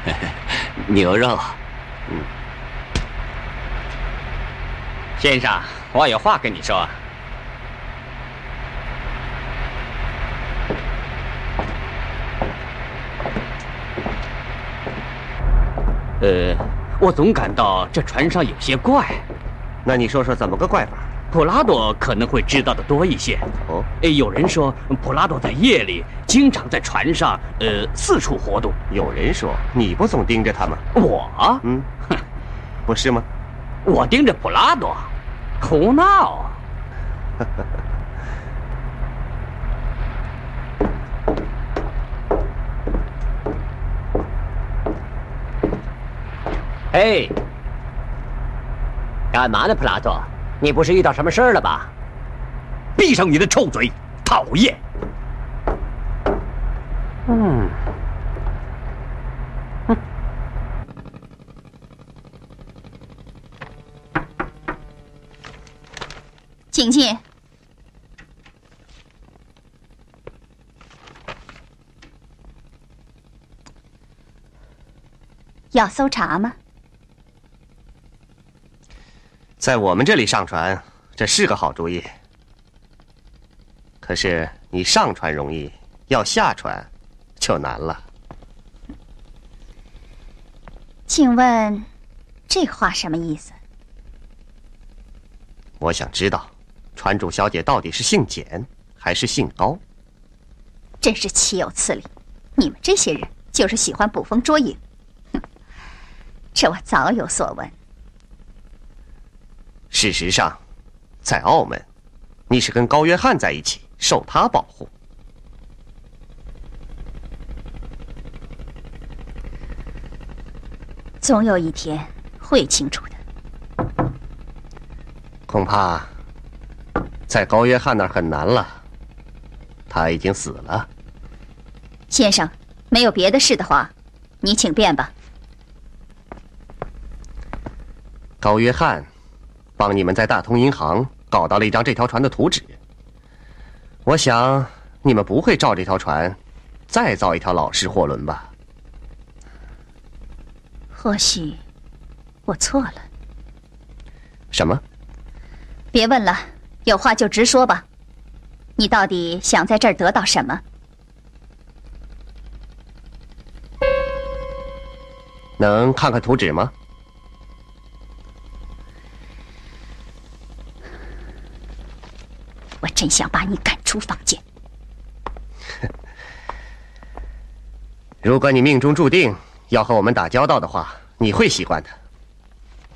牛肉。 先生，我有话跟你说。我总感到这船上有些怪。 那你说说怎么个怪法？ 普拉多可能会知道的多一些。 哦， 有人说普拉多在夜里经常在船上四处活动。 有人说你不总盯着他吗？ 我？ 不是吗？ 我盯着普拉多，胡闹。 嘿，干嘛呢，普拉多？你不是遇到什么事儿了吧？ 闭上你的臭嘴，讨厌！ 请进。要搜查吗？ 在我们这里上船，这是个好主意。可是你上船容易，要下船就难了。 请问，这话什么意思？ 我想知道，船主小姐到底是姓简还是姓高？ 真是岂有此理！你们这些人就是喜欢捕风捉影。哼，这我早有所闻。 事实上，在澳门，你是跟高约翰在一起，受他保护。 总有一天会清楚的。 恐怕在高约翰那儿很难了，他已经死了。 先生，没有别的事的话，你请便吧。 高约翰帮你们在大通银行搞到了一张这条船的图纸。我想你们不会照这条船再造一条老式货轮吧？ 或许我错了。 什么？ 别问了，有话就直说吧。你到底想在这儿得到什么？ 能看看图纸吗？ 我真想把你赶出房间。 如果你命中注定要和我们打交道的话，你会习惯的。